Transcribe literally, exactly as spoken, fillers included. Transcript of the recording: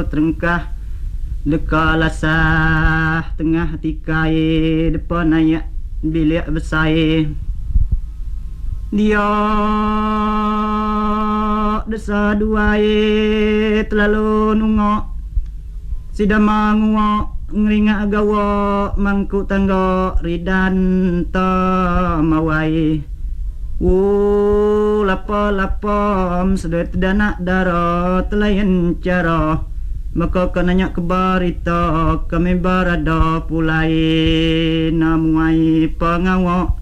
terengkah deka lasah tengah tikai depan ayak bilik besar dia desa duai terlalu nungok sidama nguok ngeringa gawa mangku tangga ridan ta mawai uh lapa-lapam sedut dana dara telayan cara maka kananya kebarita kami barada pulai namuai pengawak